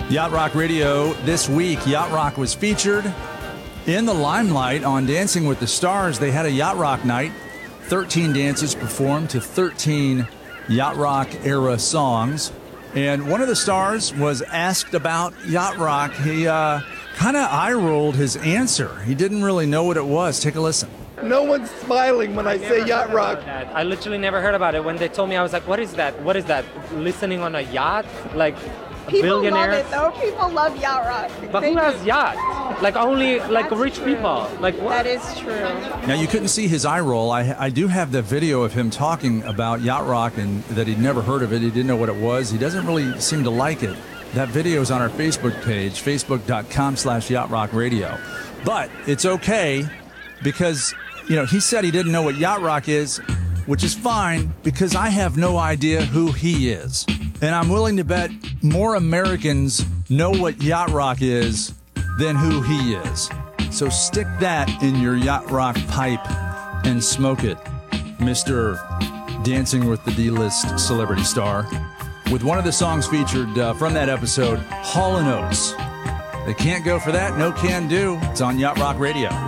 Yacht Rock Radio this week. Yacht Rock was featured in the limelight on Dancing with the Stars. They had a Yacht Rock night. 13 dancers performed to 13 Yacht Rock era songs. And one of the stars was asked about Yacht Rock. He kind of eye-rolled his answer. He didn't really know what it was. Take a listen. No one's smiling when I say Yacht Rock. I literally never heard about it. When they told me, I was like, what is that? What is that? Listening on a yacht? Like a People billionaire? love it, though. People love Yacht Rock. But who has yacht? Like only like That's rich true. people. Like what? That is true. Now, you couldn't see his eye roll. I do have the video of him talking about Yacht Rock and that he'd never heard of it. He didn't know what it was. He doesn't really seem to like it. That video is on our Facebook page, facebook.com/Yacht Rock Radio. But it's okay because, he said he didn't know what Yacht Rock is, which is fine because I have no idea who he is. And I'm willing to bet more Americans know what Yacht Rock is than who he is. So stick that in your Yacht Rock pipe and smoke it, Mr. Dancing with the D-list celebrity star. With one of the songs featured from that episode, Hall & Oates. They can't go for that, no can do. It's on Yacht Rock Radio.